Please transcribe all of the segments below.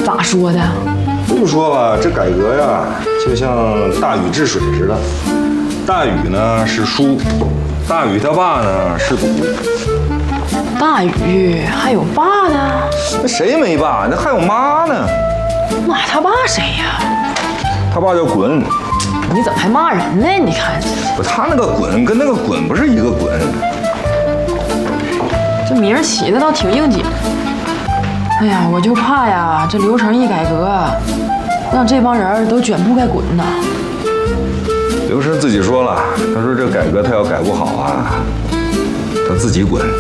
咋说的？ 这么说吧，这改革呀，就像大禹治水似的。大禹呢是叔，大禹他爸呢是祖。 大禹还有爸呢？ 那谁没爸？那还有妈呢。 妈他爸谁呀？ 他爸叫滚。 你怎么还骂人呢？你看， 不，他那个滚跟那个滚不是一个滚。 这名儿起的倒挺应景。哎呀，我就怕呀，这流程一改革，让这帮人都卷铺盖滚呐。 刘申自己说了，他说这改革他要改不好啊，他自己滚。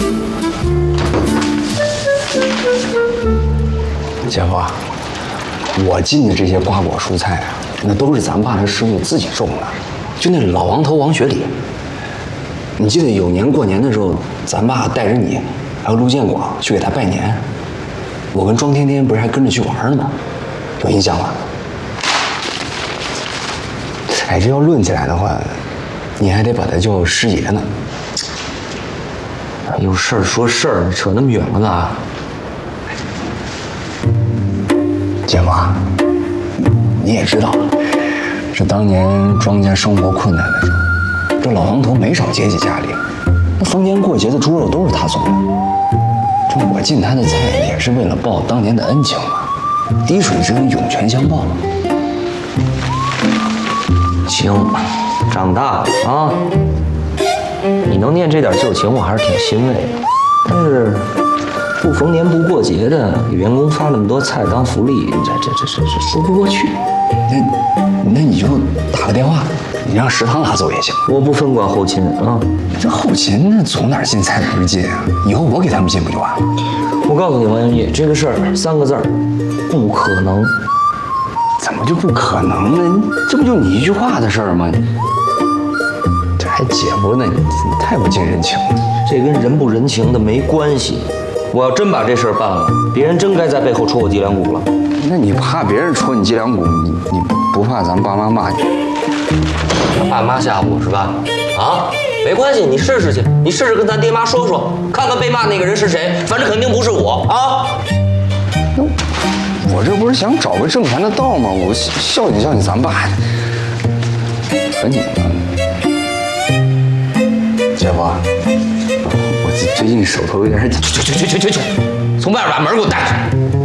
姐夫，我进的这些瓜果蔬菜啊，那都是咱爸的师傅自己种的，就那老王头王学礼。你记得有年过年的时候，咱爸带着你还有陆建广去给他拜年，我跟庄天天不是还跟着去玩呢吗？有印象吗？哎，这要论起来的话，你还得把他叫师爷呢。 有事儿说事儿，扯那么远了干？ 姐夫，你也知道，这当年庄家生活困难的时候，这老王头没少接济家里，那逢年过节的猪肉都是他送的。这我进他的菜也是为了报当年的恩情嘛，滴水之恩涌泉相报。 行，长大了啊，你能念这点旧情，我还是挺欣慰的。但是不逢年不过节的，给员工发那么多菜当福利，这说不过去。 那你就打个电话，你让食堂拿走也行。 我不分管后勤啊。 这后勤那从哪儿进菜谱进啊？以后我给他们进不就完了？ 我告诉你，王英义，这个事儿3个字儿，不可能。 怎么就不可能呢？这不就你一句话的事儿吗？这还姐夫呢，你太不近人情了。 这跟人不人情的没关系。我要真把这事儿办了，别人真该在背后戳我脊梁骨了。 那你怕别人戳你脊梁骨，你不怕咱爸妈骂你？ 爸妈吓唬我是吧？啊，没关系，你试试去，你试试跟咱爹妈说说，看看被骂那个人是谁，反正肯定不是我啊。 我这不是想找个正常的道吗？我孝敬孝敬咱爸。可你呢，姐夫，我最近手头有点……去，从外边把门给我带上。